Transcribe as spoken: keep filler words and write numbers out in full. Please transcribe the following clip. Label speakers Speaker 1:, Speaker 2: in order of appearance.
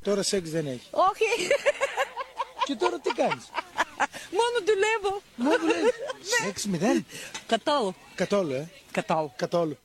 Speaker 1: Τώρα σεξ δεν έχει.
Speaker 2: Όχι.
Speaker 1: Και τώρα τι κάνεις?
Speaker 2: Μόνο δουλεύω.
Speaker 1: Μόνο δουλεύεις. Σεξ μηδέν.
Speaker 2: Καθόλου.
Speaker 1: Καθόλου, ε.
Speaker 2: Καθόλου.
Speaker 1: Καθόλου.